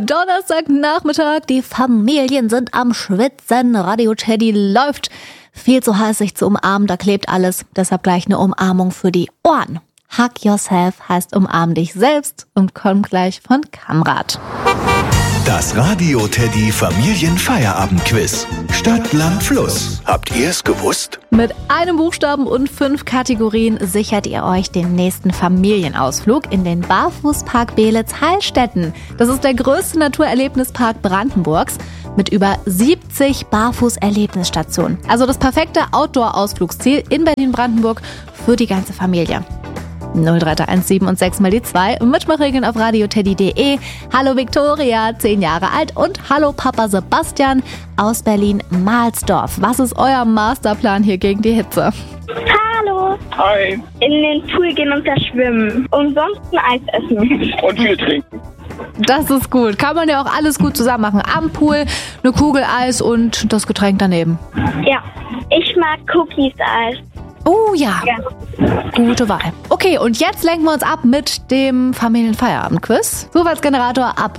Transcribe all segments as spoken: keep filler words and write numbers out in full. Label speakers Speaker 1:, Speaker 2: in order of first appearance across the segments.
Speaker 1: Donnerstagnachmittag, die Familien sind am Schwitzen, Radio Teddy läuft. Viel zu heiß, sich zu umarmen, da klebt alles. Deshalb gleich eine Umarmung für die Ohren. Hug Yourself heißt umarm dich selbst und kommt gleich von Kamrat.
Speaker 2: Das Radio Teddy Familienfeierabendquiz. Stadt, Land, Fluss. Habt ihr es gewusst?
Speaker 1: Mit einem Buchstaben und fünf Kategorien sichert ihr euch den nächsten Familienausflug in den Barfußpark Beelitz-Heilstätten. Das ist der größte Naturerlebnispark Brandenburgs mit über siebzig Barfuß-Erlebnisstationen. Also das perfekte Outdoor-Ausflugsziel in Berlin-Brandenburg für die ganze Familie. null drei drei eins sieben und sechs mal die zwei. Mitmachregeln auf radioteddy punkt de. Hallo Viktoria, zehn Jahre alt und hallo Papa Sebastian aus Berlin-Mahlsdorf. Was ist euer Masterplan hier gegen die Hitze?
Speaker 3: Hallo.
Speaker 4: Hi.
Speaker 3: In den Pool gehen und da schwimmen. Und sonst ein Eis essen.
Speaker 4: Und viel trinken.
Speaker 1: Das ist gut. Kann man ja auch alles gut zusammen machen. Am Pool, eine Kugel Eis und das Getränk daneben.
Speaker 3: Ja. Ich mag Cookies-Eis.
Speaker 1: Oh ja.
Speaker 3: Ja.
Speaker 1: Gute Wahl. Okay, und jetzt lenken wir uns ab mit dem Familienfeierabendquiz. Zufallsgenerator ab.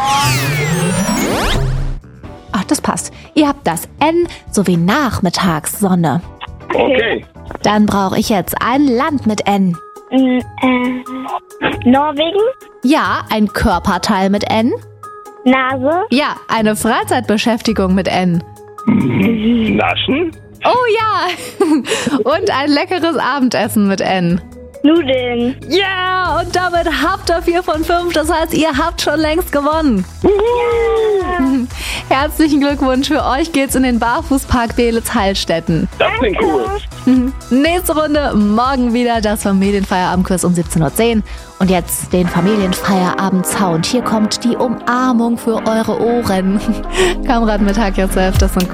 Speaker 1: Ach, das passt. Ihr habt das N sowie Nachmittagssonne.
Speaker 4: Okay.
Speaker 1: Dann brauche ich jetzt ein Land mit N.
Speaker 3: Mm, äh, Norwegen.
Speaker 1: Ja, ein Körperteil mit N.
Speaker 3: Nase.
Speaker 1: Ja, eine Freizeitbeschäftigung mit N.
Speaker 4: Naschen.
Speaker 1: Oh ja! Und ein leckeres Abendessen mit N.
Speaker 3: Nudeln.
Speaker 1: Ja, yeah, und damit habt ihr vier von fünf. Das heißt, ihr habt schon längst gewonnen.
Speaker 3: Ja.
Speaker 1: Herzlichen Glückwunsch. Für euch geht's in den Barfußpark Beelitz-Heilstätten.
Speaker 4: Das klingt cool.
Speaker 1: Nächste Runde morgen wieder das Familienfeierabendquiz um siebzehn Uhr zehn. Und jetzt den Familienfeierabend-Sound. Hier kommt die Umarmung für eure Ohren. Kamrat mit Hug Yourself, das sind